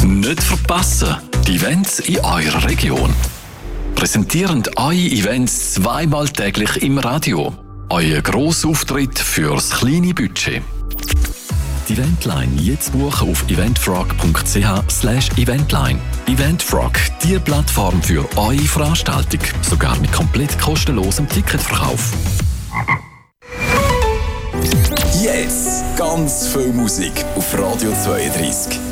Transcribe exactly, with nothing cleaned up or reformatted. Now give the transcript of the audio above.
Nicht verpassen, die Events in eurer Region. Präsentierend eure Events zweimal täglich im Radio. Euer Grossauftritt fürs kleine Budget. Die Eventline jetzt buchen auf eventfrog punkt c h slash eventline. Eventfrog, die Plattform für eure Veranstaltung. Sogar mit komplett kostenlosem Ticketverkauf. Jetzt ganz viel Musik auf Radio zweiunddreißig.